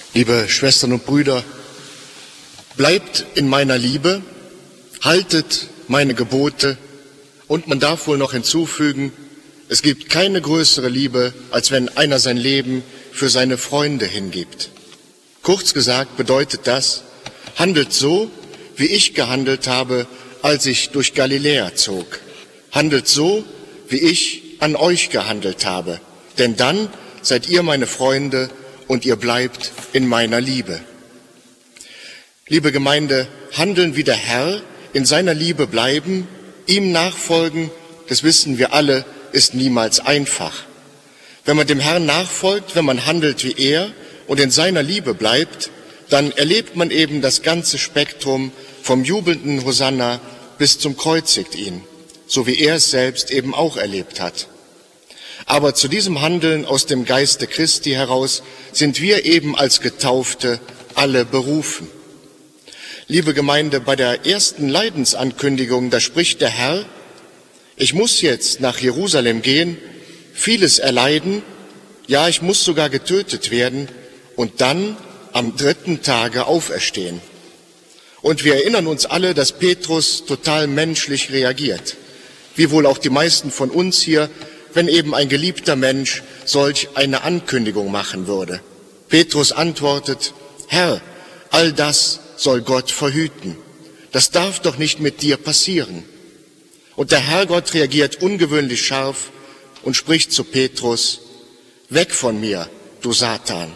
Liebe Schwestern und Brüder, bleibt in meiner Liebe, haltet meine Gebote und man darf wohl noch hinzufügen, es gibt keine größere Liebe, als wenn einer sein Leben für seine Freunde hingibt. Kurz gesagt bedeutet das, handelt so, wie ich gehandelt habe, als ich durch Galiläa zog. Handelt so, wie ich an euch gehandelt habe, denn dann seid ihr meine Freunde und ihr bleibt in meiner Liebe. Liebe Gemeinde, handeln wie der Herr, in seiner Liebe bleiben, ihm nachfolgen, das wissen wir alle, ist niemals einfach. Wenn man dem Herrn nachfolgt, wenn man handelt wie er und in seiner Liebe bleibt, dann erlebt man eben das ganze Spektrum vom jubelnden Hosanna bis zum Kreuzigt ihn, so wie er es selbst eben auch erlebt hat. Aber zu diesem Handeln aus dem Geiste Christi heraus sind wir eben als Getaufte alle berufen. Liebe Gemeinde, bei der ersten Leidensankündigung, da spricht der Herr, ich muss jetzt nach Jerusalem gehen, vieles erleiden, ja, ich muss sogar getötet werden und dann am 3. Tage auferstehen. Und wir erinnern uns alle, dass Petrus total menschlich reagiert, wie wohl auch die meisten von uns hier, wenn eben ein geliebter Mensch solch eine Ankündigung machen würde. Petrus antwortet, Herr, all das soll Gott verhüten. Das darf doch nicht mit dir passieren. Und der Herrgott reagiert ungewöhnlich scharf und spricht zu Petrus, weg von mir, du Satan.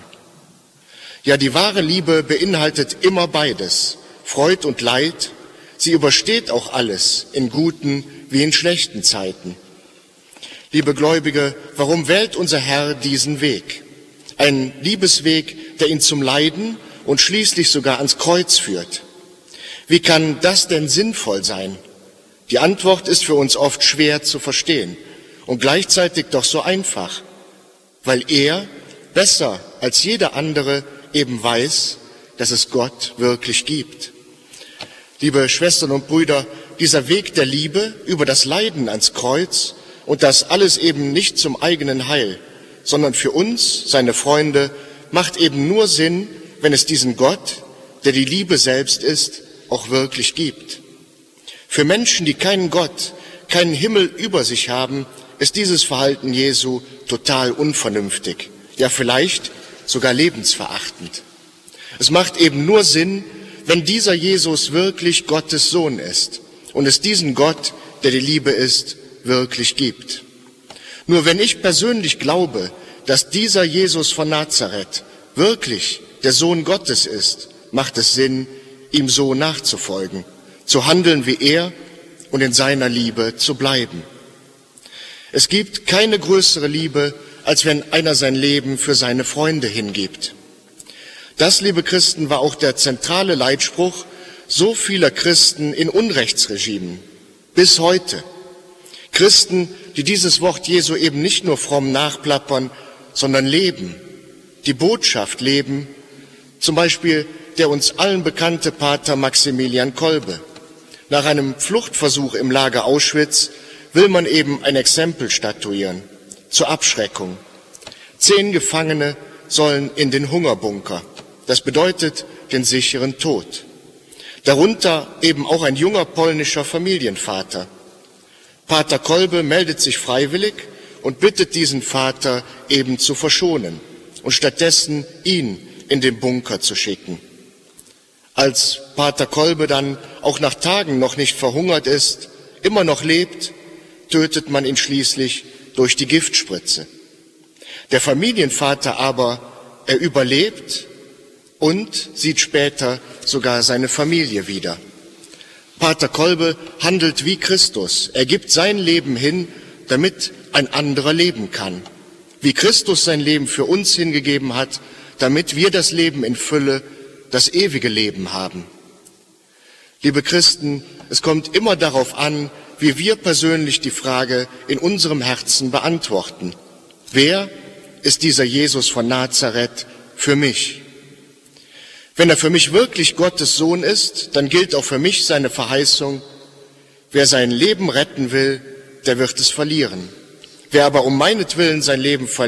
Ja, die wahre Liebe beinhaltet immer beides, Freud und Leid. Sie übersteht auch alles, in guten wie in schlechten Zeiten. Liebe Gläubige, warum wählt unser Herr diesen Weg? Ein Liebesweg, der ihn zum Leiden und schließlich sogar ans Kreuz führt. Wie kann das denn sinnvoll sein? Die Antwort ist für uns oft schwer zu verstehen und gleichzeitig doch so einfach, weil er besser als jeder andere eben weiß, dass es Gott wirklich gibt. Liebe Schwestern und Brüder, dieser Weg der Liebe über das Leiden ans Kreuz und das alles eben nicht zum eigenen Heil, sondern für uns, seine Freunde, macht eben nur Sinn, wenn es diesen Gott, der die Liebe selbst ist, auch wirklich gibt. Für Menschen, die keinen Gott, keinen Himmel über sich haben, ist dieses Verhalten Jesu total unvernünftig, ja vielleicht sogar lebensverachtend. Es macht eben nur Sinn, wenn dieser Jesus wirklich Gottes Sohn ist und es diesen Gott, der die Liebe ist, wirklich gibt. Nur wenn ich persönlich glaube, dass dieser Jesus von Nazareth wirklich der Sohn Gottes ist, macht es Sinn, ihm so nachzufolgen, zu handeln wie er und in seiner Liebe zu bleiben. Es gibt keine größere Liebe, als wenn einer sein Leben für seine Freunde hingibt. Das, liebe Christen, war auch der zentrale Leitspruch so vieler Christen in Unrechtsregimen bis heute. Christen, die dieses Wort Jesu eben nicht nur fromm nachplappern, sondern leben, die Botschaft leben, zum Beispiel der uns allen bekannte Pater Maximilian Kolbe. Nach einem Fluchtversuch im Lager Auschwitz will man eben ein Exempel statuieren, zur Abschreckung. 10 Gefangene sollen in den Hungerbunker. Das bedeutet den sicheren Tod. Darunter eben auch ein junger polnischer Familienvater. Pater Kolbe meldet sich freiwillig und bittet diesen Vater eben zu verschonen und stattdessen ihn in den Bunker zu schicken. Als Pater Kolbe dann auch nach Tagen noch nicht verhungert ist, immer noch lebt, tötet man ihn schließlich durch die Giftspritze. Der Familienvater aber, er überlebt und sieht später sogar seine Familie wieder. Pater Kolbe handelt wie Christus. Er gibt sein Leben hin, damit ein anderer leben kann. Wie Christus sein Leben für uns hingegeben hat, damit wir das Leben in Fülle, das ewige Leben haben. Liebe Christen, es kommt immer darauf an, wie wir persönlich die Frage in unserem Herzen beantworten. Wer ist dieser Jesus von Nazareth für mich? Wenn er für mich wirklich Gottes Sohn ist, dann gilt auch für mich seine Verheißung, wer sein Leben retten will, der wird es verlieren. Wer aber um meinetwillen sein Leben verliert,